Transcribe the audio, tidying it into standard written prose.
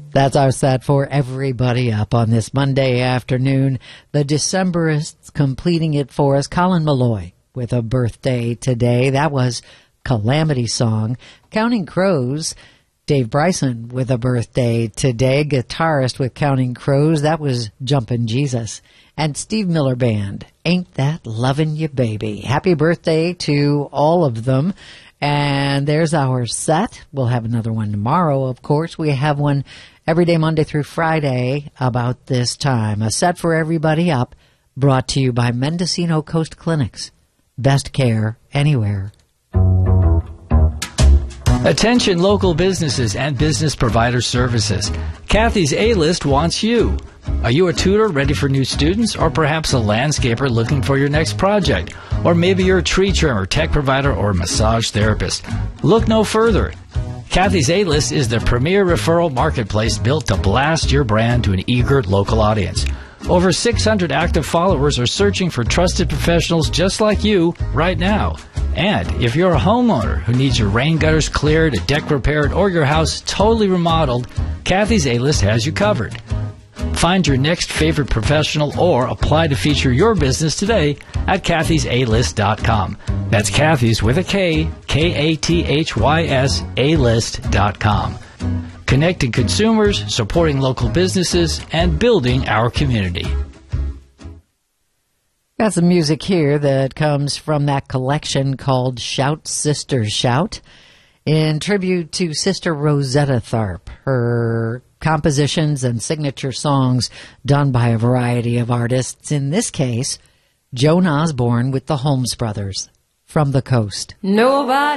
That's our set for everybody up on this Monday afternoon. The Decemberists completing it for us. Colin Malloy with a birthday today. That was Calamity Song. Counting Crows, Dave Bryson with a birthday today. Guitarist with Counting Crows. That was Jumpin' Jesus. And Steve Miller Band, Ain't That Lovin' You Baby. Happy birthday to all of them. And there's our set. We'll have another one tomorrow, of course. We have one every day, Monday through Friday, about this time. A set for everybody up, brought to you by Mendocino Coast Clinics. Best care anywhere. Attention local businesses and business provider services. Kathy's A-List wants you. Are you a tutor ready for new students, or perhaps a landscaper looking for your next project? Or maybe you're a tree trimmer, tech provider, or massage therapist. Look no further. Kathy's A-List is the premier referral marketplace built to blast your brand to an eager local audience. Over 600 active followers are searching for trusted professionals just like you right now. And if you're a homeowner who needs your rain gutters cleared, a deck repaired, or your house totally remodeled, Kathy's A-List has you covered. Find your next favorite professional or apply to feature your business today at Kathy'sAlist.com. That's Kathy's with a K, Kathys, A-List.com. Connecting consumers, supporting local businesses, and building our community. Got some music here that comes from that collection called Shout, Sister, Shout, in tribute to Sister Rosetta Tharpe. Her compositions and signature songs done by a variety of artists. In this case, Joan Osborne with the Holmes Brothers, From the Coast. Nobody